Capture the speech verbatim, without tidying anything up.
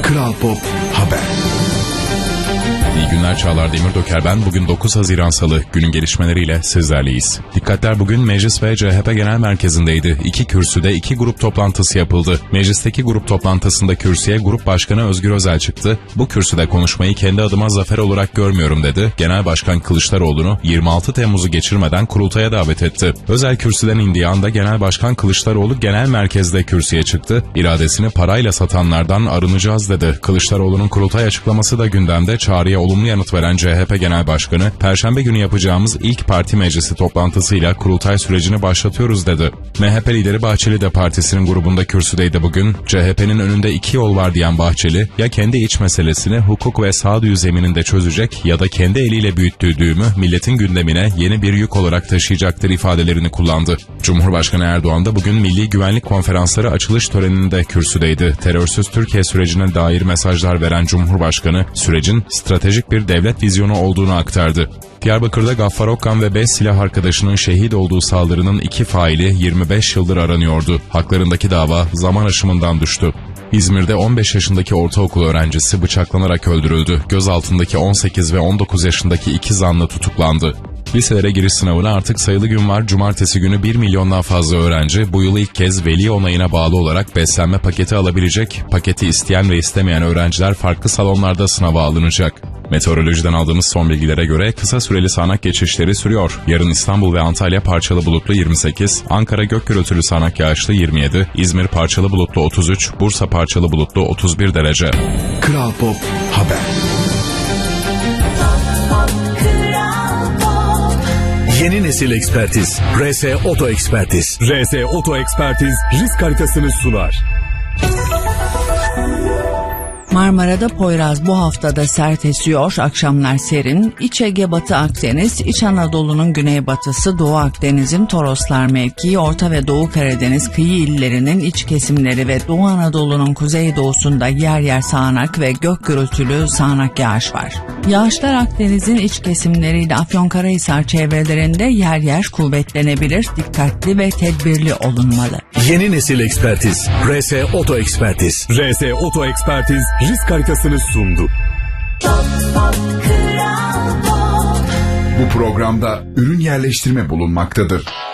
Kral Pop Haber. İyi günler, Çağlar Demirdöker ben. Bugün dokuz Haziran Salı, günün gelişmeleriyle sizlerleyiz. Dikkatler bugün Meclis ve C H P Genel Merkezi'ndeydi. İki kürsüde iki grup toplantısı yapıldı. Meclisteki grup toplantısında kürsüye Grup Başkanı Özgür Özel çıktı. Bu kürsüde konuşmayı kendi adıma zafer olarak görmüyorum dedi. Genel Başkan Kılıçdaroğlu'nu yirmi altı Temmuz'u geçirmeden kurultaya davet etti. Özel kürsüden indiği anda Genel Başkan Kılıçdaroğlu genel merkezde kürsüye çıktı. İradesini parayla satanlardan arınacağız dedi. Kılıçdaroğlu'nun kurultay açıklaması da gündemde. Çağrıya olumlu yanıt veren C H P Genel Başkanı, Perşembe günü yapacağımız ilk parti meclisi toplantısıyla kurultay sürecini başlatıyoruz dedi. M H P lideri Bahçeli de partisinin grubunda kürsüdeydi bugün. C H P'nin önünde iki yol var diyen Bahçeli, ya kendi iç meselesini hukuk ve sağduyu zemininde çözecek ya da kendi eliyle büyüttüğü düğümü milletin gündemine yeni bir yük olarak taşıyacaktır ifadelerini kullandı. Cumhurbaşkanı Erdoğan da bugün Milli Güvenlik Konferansları açılış töreninde kürsüdeydi. Terörsüz Türkiye sürecine dair mesajlar veren Cumhurbaşkanı, sürecin stratejik bir devlet vizyonu olduğunu aktardı. Diyarbakır'da Gaffar Okkan ve beş silah arkadaşının şehit olduğu saldırının iki faili yirmi beş yıldır aranıyordu. Haklarındaki dava zaman aşımından düştü. İzmir'de on beş yaşındaki ortaokul öğrencisi bıçaklanarak öldürüldü. Gözaltındaki on sekiz ve on dokuz yaşındaki iki zanlı tutuklandı. Liselere giriş sınavına artık sayılı gün var. Cumartesi günü bir milyondan fazla öğrenci bu yıl ilk kez veli onayına bağlı olarak beslenme paketi alabilecek. Paketi isteyen ve istemeyen öğrenciler farklı salonlarda sınava alınacak. Meteorolojiden aldığımız son bilgilere göre kısa süreli sağanak geçişleri sürüyor. Yarın İstanbul ve Antalya parçalı bulutlu yirmi sekiz, Ankara gök gürültülü sağanak yağışlı yirmi yedi, İzmir parçalı bulutlu otuz üç, Bursa parçalı bulutlu otuz bir derece. Kral Pop Haber. Yeni nesil ekspertiz. R S Oto Ekspertiz. R S Oto Ekspertiz risk haritasını sunar. Marmara'da Poyraz bu haftada sert esiyor, akşamlar serin. İç Ege, Batı Akdeniz, İç Anadolu'nun güneybatısı, Doğu Akdeniz'in Toroslar mevkii, Orta ve Doğu Karadeniz kıyı illerinin iç kesimleri ve Doğu Anadolu'nun kuzeydoğusunda yer yer sağanak ve gök gürültülü sağanak yağış var. Yağışlar Akdeniz'in iç kesimleriyle Afyonkarahisar çevrelerinde yer yer kuvvetlenebilir, dikkatli ve tedbirli olunmalı. Yeni nesil ekspertiz. R S Oto Ekspertiz. R S Oto Ekspertiz risk haritasını sundu. Bu programda ürün yerleştirme bulunmaktadır.